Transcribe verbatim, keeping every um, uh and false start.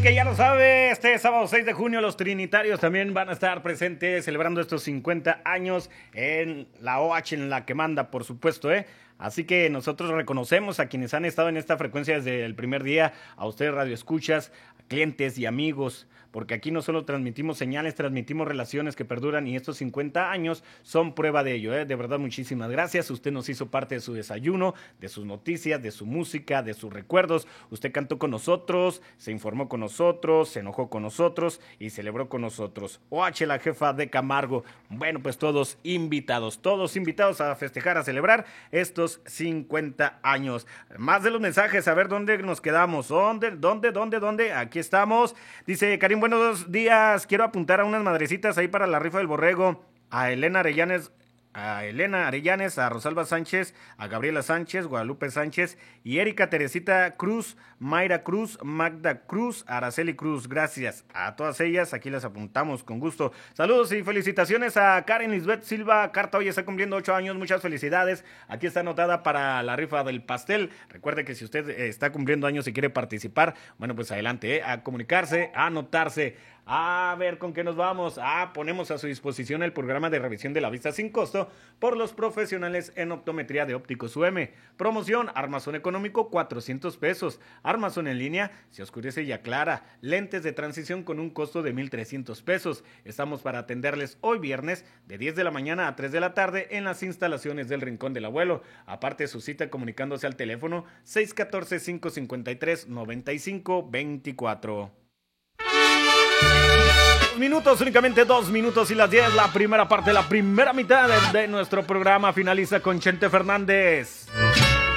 que ya lo sabe, este sábado seis de junio los trinitarios también van a estar presentes celebrando estos cincuenta años en la O H, en la que manda, por supuesto, ¿eh? Así que nosotros reconocemos a quienes han estado en esta frecuencia desde el primer día, a ustedes radioescuchas, a clientes y amigos, porque aquí no solo transmitimos señales, transmitimos relaciones que perduran y estos cincuenta años son prueba de ello, ¿eh? De verdad, muchísimas gracias. Usted nos hizo parte de su desayuno, de sus noticias, de su música, de sus recuerdos. Usted cantó con nosotros, se informó con nosotros, se enojó con nosotros y celebró con nosotros. O H, la jefa de Camargo. Bueno, pues todos invitados, todos invitados a festejar, a celebrar estos cincuenta años. Más de los mensajes, a ver dónde nos quedamos. ¿Dónde, dónde, dónde, dónde? Aquí estamos. Dice Karim, buenos días. Quiero apuntar a unas madrecitas ahí para la rifa del borrego. A Elena Arellanes, a Elena Arellanes, a Rosalba Sánchez, a Gabriela Sánchez, Guadalupe Sánchez y Erika Teresita Cruz, Mayra Cruz, Magda Cruz, Araceli Cruz. Gracias a todas ellas, aquí las apuntamos con gusto. Saludos y felicitaciones a Karen Lisbeth Silva Carta, hoy está cumpliendo ocho años, muchas felicidades. Aquí está anotada para la rifa del pastel. Recuerde que si usted está cumpliendo años y quiere participar, bueno, pues adelante, ¿eh? A comunicarse, a anotarse. A ver con qué nos vamos. Ah, ponemos a su disposición el programa de revisión de la vista sin costo por los profesionales en optometría de Ópticos U M. Promoción, armazón económico, cuatrocientos pesos. Armazón en línea, se oscurece y aclara. Lentes de transición con un costo de mil trescientos pesos. Estamos para atenderles hoy viernes de diez de la mañana a tres de la tarde en las instalaciones del Rincón del Abuelo. Aparte su cita comunicándose al teléfono seis uno cuatro, cinco cinco tres, nueve cinco dos cuatro. Dos minutos, únicamente dos minutos y las diez, la primera parte, la primera mitad de, de nuestro programa finaliza con Chente Fernández.